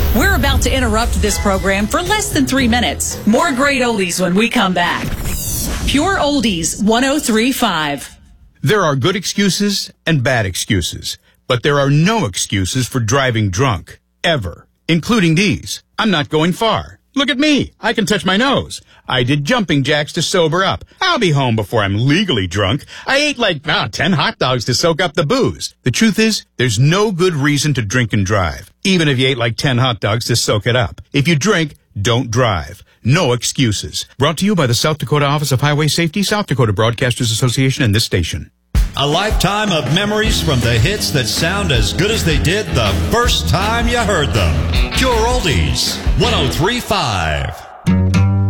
We're about to interrupt this program for less than 3 minutes. More great oldies when we come back. Pure Oldies 103.5. There are good excuses and bad excuses, but there are no excuses for driving drunk, ever, including these. I'm not going far. Look at me. I can touch my nose. I did jumping jacks to sober up. I'll be home before I'm legally drunk. I ate 10 hot dogs to soak up the booze. The truth is, there's no good reason to drink and drive, even if you ate 10 hot dogs to soak it up. If you drink, don't drive. No excuses. Brought to you by the South Dakota Office of Highway Safety, South Dakota Broadcasters Association, and this station. A lifetime of memories from the hits that sound as good as they did the first time you heard them. Pure Oldies 103.5.